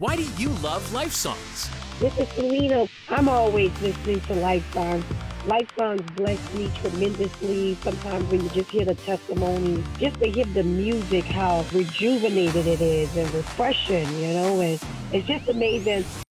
Why do you love Life Songs? This is Selena. I'm always listening to Life Songs. Life Songs bless me tremendously. Sometimes when you just hear the testimonies, just to hear the music, how rejuvenated it is and refreshing, and it's just amazing.